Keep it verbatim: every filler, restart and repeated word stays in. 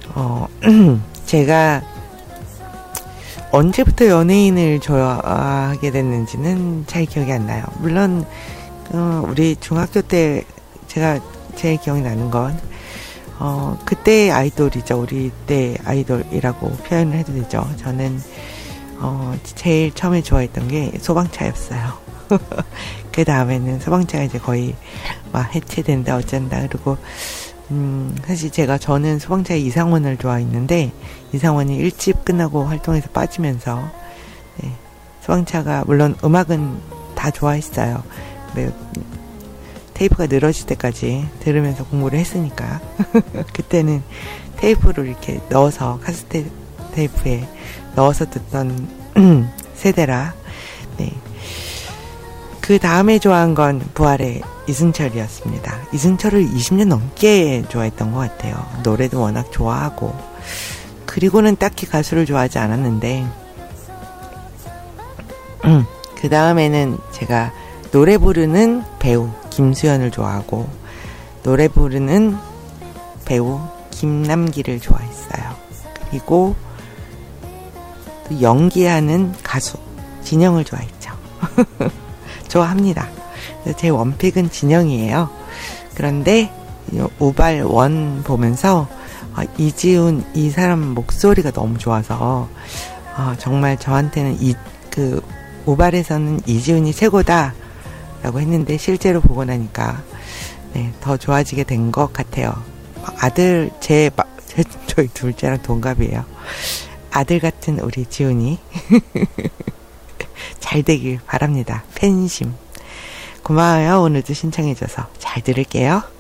어, 제가 언제부터 연예인을 좋아하게 됐는지는 잘 기억이 안 나요. 물론, 어, 우리 중학교 때 제가 제일 기억이 나는 건, 어, 그때 아이돌이죠. 우리 때 아이돌이라고 표현을 해도 되죠. 저는, 어, 제일 처음에 좋아했던 게 소방차였어요. 그 다음에는 소방차가 이제 거의 막 해체된다, 어쩐다. 그리고, 음, 사실 제가 저는 소방차의 이상원을 좋아했는데, 이상원이 일 집 끝나고 활동에서 빠지면서, 네, 소방차가, 물론 음악은 다 좋아했어요. 네, 테이프가 늘어질 때까지 들으면서 공부를 했으니까. 그때는 테이프를 이렇게 넣어서, 카세트 테이프에 넣어서 듣던 세대라, 네. 그 다음에 좋아한 건 부활의 이승철이었습니다. 이승철을 이십 년 넘게 좋아했던 것 같아요. 노래도 워낙 좋아하고. 그리고는 딱히 가수를 좋아하지 않았는데, 음, 그 다음에는 제가 노래 부르는 배우 김수현을 좋아하고, 노래 부르는 배우 김남기를 좋아했어요. 그리고 또 연기하는 가수 진영을 좋아했죠. 좋아합니다. 제 원픽은 진영이에요. 그런데 우발 원 보면서 아, 이지훈 이 사람 목소리가 너무 좋아서 아, 정말 저한테는 이 그 우발에서는 이지훈이 최고다 라고 했는데 실제로 보고 나니까 네, 더 좋아지게 된 것 같아요. 아들 제, 제 저희 둘째랑 동갑이에요. 아들 같은 우리 지훈이 잘 되길 바랍니다. 팬심. 고마워요. 오늘도 신청해줘서 잘 들을게요.